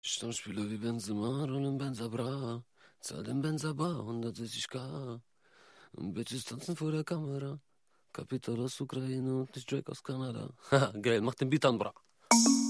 Stammspieler wie Benzema, rollen Benza bra. Zahl den Benza bar, 160k. Und Bitches tanzen vor der Kamera. Kapital aus Ukraine und nicht Drake aus Kanada. Haha, geil, mach den Beat an, bra.